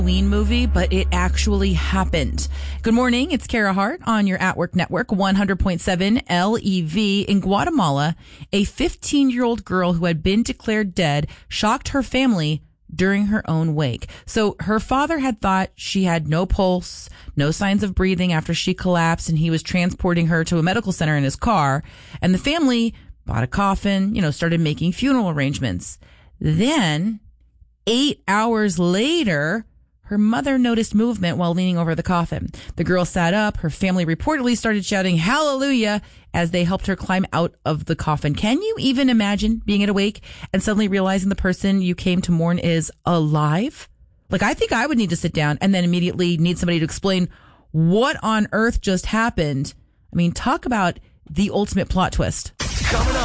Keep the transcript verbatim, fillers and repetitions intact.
Halloween movie, but it actually happened. Good morning. It's Kara Hart on your At Work Network, one hundred point seven L E V. In Guatemala, a fifteen-year-old girl who had been declared dead shocked her family during her own wake. So her father had thought she had no pulse, no signs of breathing after she collapsed, and he was transporting her to a medical center in his car. And the family bought a coffin, you know, started making funeral arrangements. Then, eight hours later, her mother noticed movement while leaning over the coffin. The girl sat up. Her family reportedly started shouting hallelujah as they helped her climb out of the coffin. Can you even imagine being at a wake and suddenly realizing the person you came to mourn is alive? Like, I think I would need to sit down and then immediately need somebody to explain what on earth just happened. I mean, talk about the ultimate plot twist. Coming up.